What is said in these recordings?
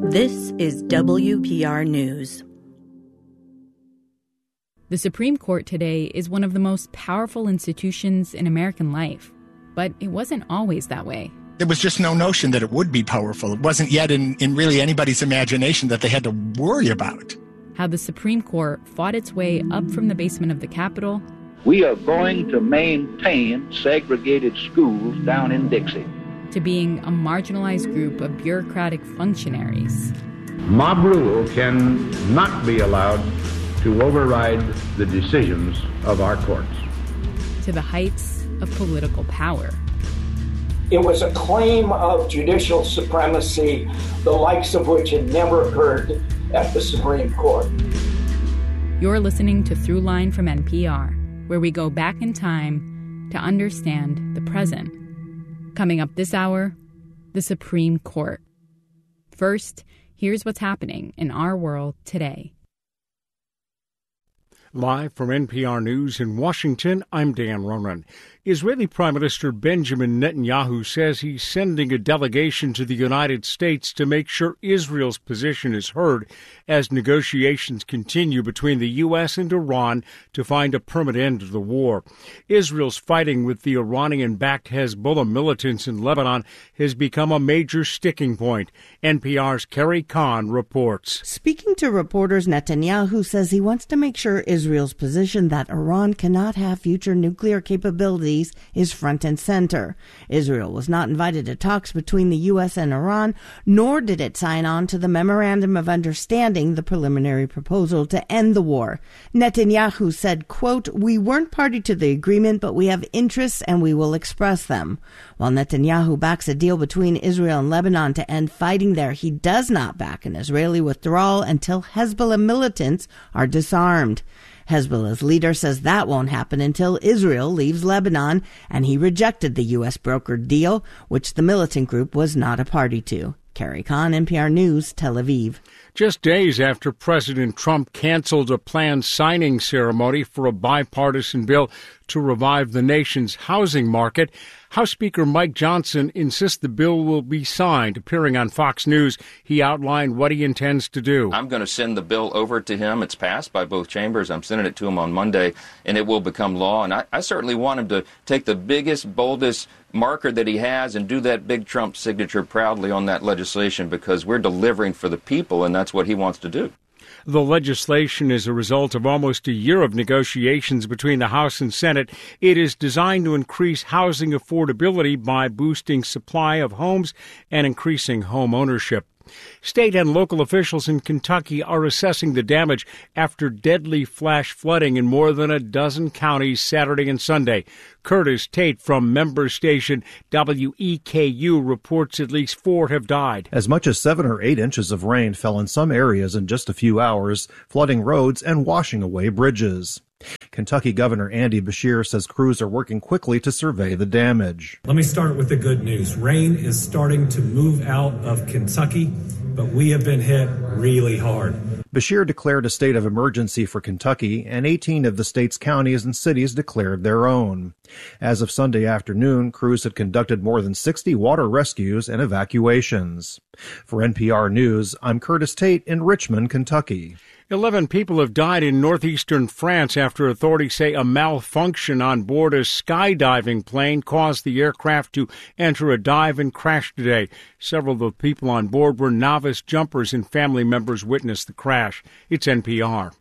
This is WPR News. The Supreme Court today is one of the most powerful institutions in American life, but it wasn't always that way. There was just no notion that it would be powerful. It wasn't yet in really anybody's imagination that they had to worry about. How the Supreme Court fought its way up from the basement of the Capitol. We are going to maintain segregated schools down in Dixie. To being a marginalized group of bureaucratic functionaries. Mob rule can not be allowed to override the decisions of our courts. To the heights of political power. It was a claim of judicial supremacy, the likes of which had never occurred at the Supreme Court. You're listening to Throughline from NPR, where we go back in time to understand the present. Coming up this hour, the Supreme Court. First, here's what's happening in our world today. Live from NPR News in Washington, I'm Dan Ronan. Israeli Prime Minister Benjamin Netanyahu says he's sending a delegation to the United States to make sure Israel's position is heard as negotiations continue between the U.S. and Iran to find a permanent end to the war. Israel's fighting with the Iranian-backed Hezbollah militants in Lebanon has become a major sticking point. NPR's Carrie Kahn reports. Speaking to reporters, Netanyahu says he wants to make sure Israel's position that Iran cannot have future nuclear capabilities is front and center. Israel was not invited to talks between the U.S. and Iran, nor did it sign on to the Memorandum of Understanding, the preliminary proposal to end the war. Netanyahu said, quote, "We weren't party to the agreement, but we have interests and we will express them." While Netanyahu backs a deal between Israel and Lebanon to end fighting there, he does not back an Israeli withdrawal until Hezbollah militants are disarmed. Hezbollah's leader says that won't happen until Israel leaves Lebanon, and he rejected the U.S. brokered deal, which the militant group was not a party to. Carrie Kahn, NPR News, Tel Aviv. Just days after President Trump canceled a planned signing ceremony for a bipartisan bill to revive the nation's housing market, House Speaker Mike Johnson insists the bill will be signed. Appearing on Fox News, he outlined what he intends to do. I'm going to send the bill over to him. It's passed by both chambers. I'm sending it to him on Monday, and it will become law. And I certainly want him to take the biggest, boldest marker that he has and do that big Trump signature proudly on that legislation, because we're delivering for the people, and that's what he wants to do. The legislation is a result of almost a year of negotiations between the House and Senate. It is designed to increase housing affordability by boosting supply of homes and increasing home ownership. State and local officials in Kentucky are assessing the damage after deadly flash flooding in more than a dozen counties Saturday and Sunday. Curtis Tate from member station WEKU reports at least 4 have died. As much as 7 or 8 inches of rain fell in some areas in just a few hours, flooding roads and washing away bridges. Kentucky Governor Andy Beshear says crews are working quickly to survey the damage. Let me start with the good news. Rain is starting to move out of Kentucky, but we have been hit really hard. Beshear declared a state of emergency for Kentucky, and 18 of the state's counties and cities declared their own. As of Sunday afternoon, crews had conducted more than 60 water rescues and evacuations. For NPR News, I'm Curtis Tate in Richmond, Kentucky. 11 people have died in northeastern France after authorities say a malfunction on board a skydiving plane caused the aircraft to enter a dive and crash today. Several of the people on board were novice jumpers, and family members witnessed the crash. It's NPR.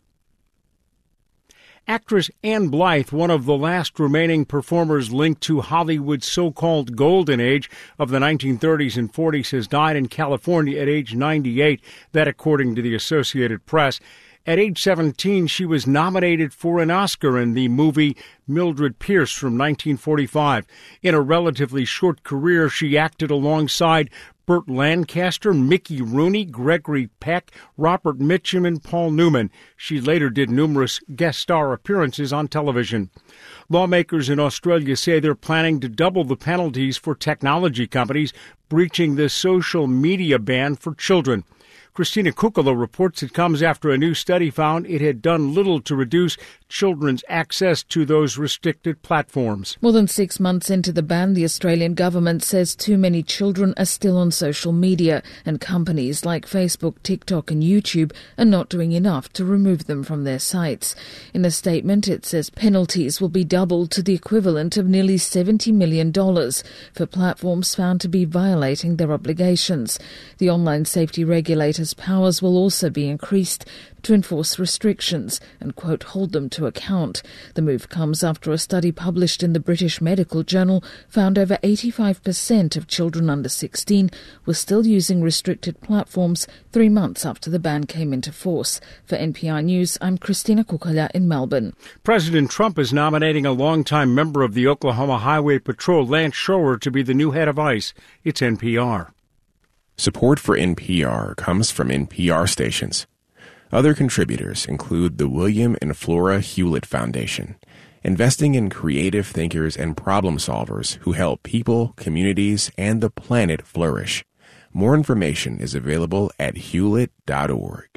Actress Ann Blyth, one of the last remaining performers linked to Hollywood's so-called golden age of the 1930s and 40s, has died in California at age 98, that according to the Associated Press. At age 17, she was nominated for an Oscar in the movie Mildred Pierce from 1945. In a relatively short career, she acted alongside Burt Lancaster, Mickey Rooney, Gregory Peck, Robert Mitchum, and Paul Newman. She later did numerous guest star appearances on television. Lawmakers in Australia say they're planning to double the penalties for technology companies breaching the social media ban for children. Christina Kukala reports it comes after a new study found it had done little to reduce children's access to those restricted platforms. More than 6 months into the ban, the Australian government says too many children are still on social media, and companies like Facebook, TikTok and YouTube are not doing enough to remove them from their sites. In a statement, it says penalties will be doubled to the equivalent of nearly $70 million for platforms found to be violating their obligations. The online safety regulator's powers will also be increased to enforce restrictions and, quote, hold them to account. The move comes after a study published in the British Medical Journal found over 85% of children under 16 were still using restricted platforms 3 months after the ban came into force. For NPR News, I'm Christina Kukala in Melbourne. President Trump is nominating a longtime member of the Oklahoma Highway Patrol, Lance Shower, to be the new head of ICE. It's NPR. Support for NPR comes from NPR stations. Other contributors include the William and Flora Hewlett Foundation, investing in creative thinkers and problem solvers who help people, communities, and the planet flourish. More information is available at hewlett.org.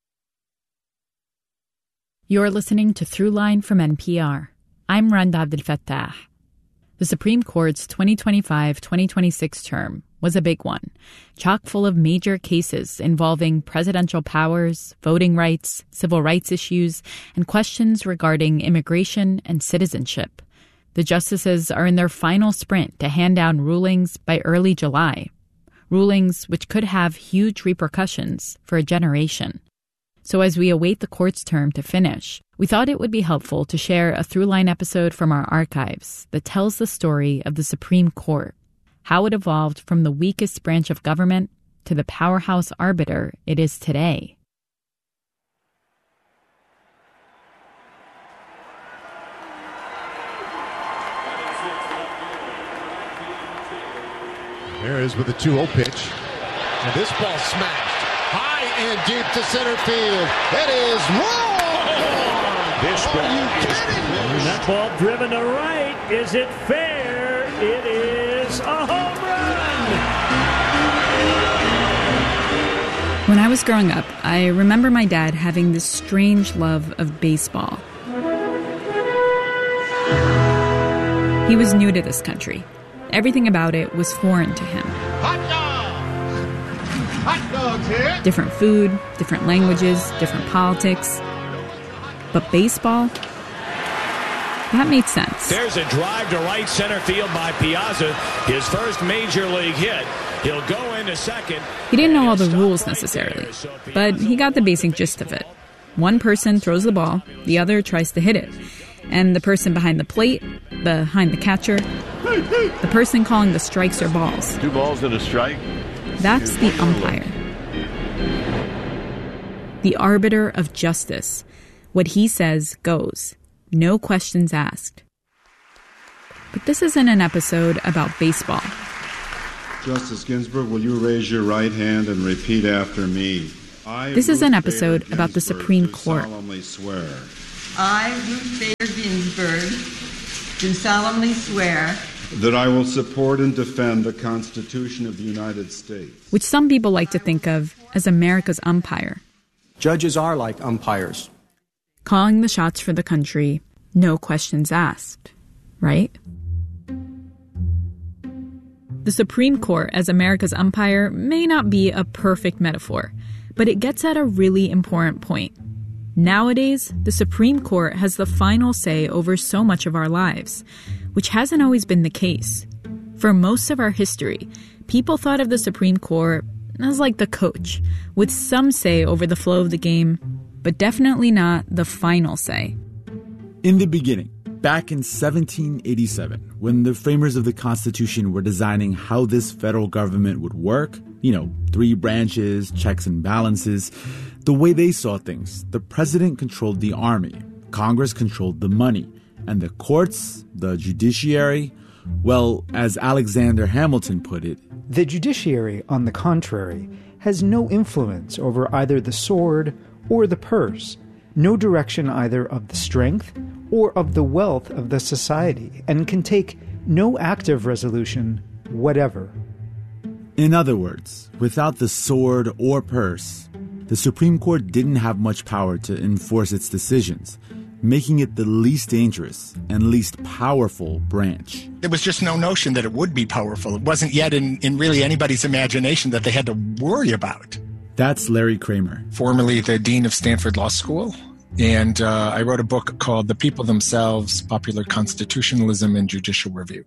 You're listening to Throughline from NPR. I'm Randa Abdel-Fattah. The Supreme Court's 2025-2026 term was a big one, chock full of major cases involving presidential powers, voting rights, civil rights issues, and questions regarding immigration and citizenship. The justices are in their final sprint to hand down rulings by early July, rulings which could have huge repercussions for a generation. So as we await the court's term to finish, we thought it would be helpful to share a Throughline episode from our archives that tells the story of the Supreme Court, how it evolved from the weakest branch of government to the powerhouse arbiter it is today. There is with the 2-0 pitch. And this ball smashed high and deep to center field. It is wrong! This ball, that ball driven to right. Is it fair? It is a home run! When I was growing up, I remember my dad having this strange love of baseball. He was new to this country. Everything about it was foreign to him. Hot dogs here. Different food, different languages, different politics. But baseball, that made sense. There's a drive to right center field by Piazza, his first major league hit. He'll go into second. He didn't know all the rules necessarily, but he got the basic gist of it. One person throws the ball, the other tries to hit it. And the person behind the plate, behind the catcher, the person calling the strikes or balls. 2 balls and a strike. That's the umpire. The arbiter of justice. What he says goes. No questions asked. But this isn't an episode about baseball. Justice Ginsburg, will you raise your right hand and repeat after me? This is an episode about the Supreme Court. Solemnly swear. I, Ruth Bader Ginsburg, do solemnly swear that I will support and defend the Constitution of the United States, which some people like to think of as America's umpire. Judges are like umpires. Calling the shots for the country, no questions asked, right? The Supreme Court as America's umpire may not be a perfect metaphor, but it gets at a really important point. Nowadays, the Supreme Court has the final say over so much of our lives, which hasn't always been the case. For most of our history, people thought of the Supreme Court as like the coach, with some say over the flow of the game, but definitely not the final say. In the beginning, back in 1787, when the framers of the Constitution were designing how this federal government would work, 3 branches, checks and balances, the way they saw things, the president controlled the army, Congress controlled the money, and the courts, the judiciary, well, as Alexander Hamilton put it, the judiciary, on the contrary, has no influence over either the sword or the purse, no direction either of the strength or of the wealth of the society, and can take no active resolution whatever. In other words, without the sword or purse, the Supreme Court didn't have much power to enforce its decisions, making it the least dangerous and least powerful branch. There was just no notion that it would be powerful. It wasn't yet in really anybody's imagination that they had to worry about. That's Larry Kramer. Formerly the dean of Stanford Law School. And I wrote a book called The People Themselves, Popular Constitutionalism and Judicial Review.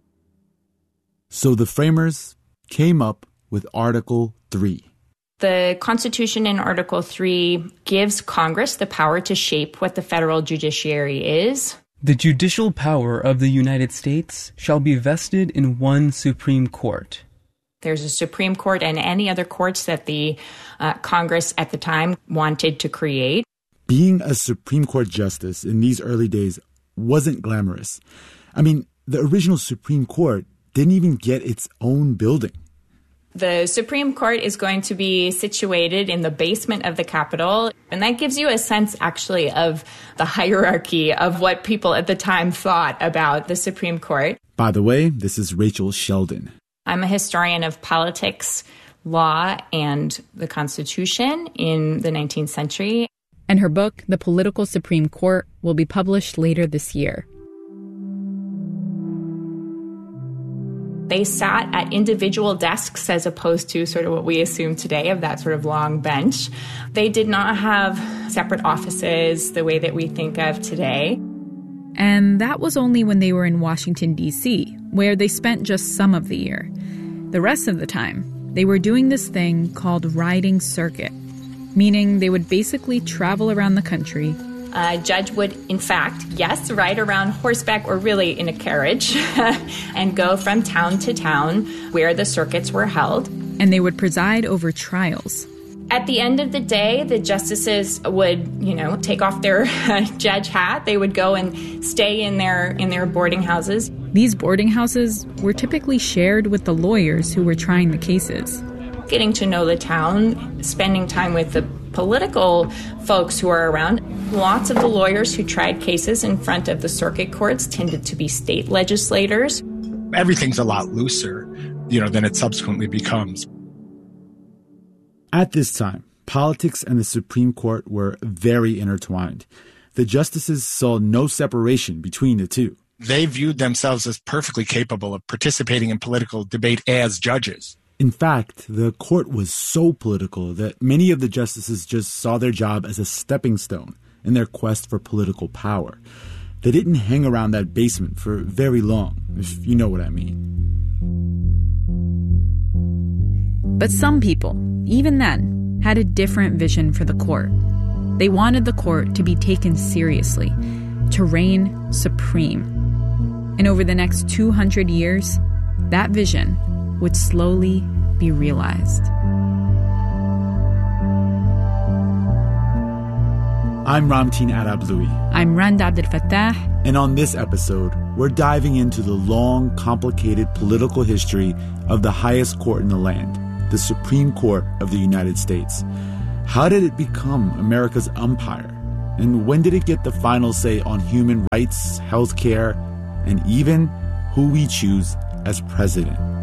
So the framers came up with Article 3. The Constitution in Article 3 gives Congress the power to shape what the federal judiciary is. The judicial power of the United States shall be vested in one Supreme Court. There's a Supreme Court and any other courts that the Congress at the time wanted to create. Being a Supreme Court justice in these early days wasn't glamorous. I mean, the original Supreme Court didn't even get its own building. The Supreme Court is going to be situated in the basement of the Capitol, and that gives you a sense, actually, of the hierarchy of what people at the time thought about the Supreme Court. By the way, this is Rachel Sheldon. I'm a historian of politics, law, and the Constitution in the 19th century. And her book, The Political Supreme Court, will be published later this year. They sat at individual desks as opposed to sort of what we assume today of that sort of long bench. They did not have separate offices the way that we think of today. And that was only when they were in Washington, D.C., where they spent just some of the year. The rest of the time, they were doing this thing called riding circuit, meaning they would basically travel around the country. A judge would, in fact, yes, ride around horseback or really in a carriage and go from town to town where the circuits were held. And they would preside over trials. At the end of the day, the justices would, take off their judge hat. They would go and stay in their boarding houses. These boarding houses were typically shared with the lawyers who were trying the cases. Getting to know the town, spending time with the political folks who are around. Lots of the lawyers who tried cases in front of the circuit courts tended to be state legislators. Everything's a lot looser, than it subsequently becomes. At this time, politics and the Supreme Court were very intertwined. The justices saw no separation between the two. They viewed themselves as perfectly capable of participating in political debate as judges. In fact, the court was so political that many of the justices just saw their job as a stepping stone in their quest for political power. They didn't hang around that basement for very long, if you know what I mean. But some people, even then, had a different vision for the court. They wanted the court to be taken seriously, to reign supreme. And over the next 200 years, that vision would slowly be realized. I'm Ramtin Arablouei. I'm Randa Abdel Fattah. And on this episode, we're diving into the long, complicated political history of the highest court in the land, the Supreme Court of the United States. How did it become America's umpire? And when did it get the final say on human rights, healthcare, and even who we choose as president?